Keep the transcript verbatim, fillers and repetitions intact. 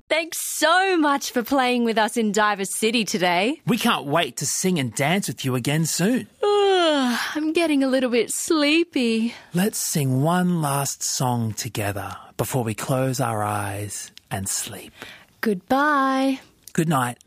Thanks so much for playing with us in Diver City today. We can't wait to sing and dance with you again soon. I'm getting a little bit sleepy. Let's sing one last song together before we close our eyes and sleep. Goodbye. Good night.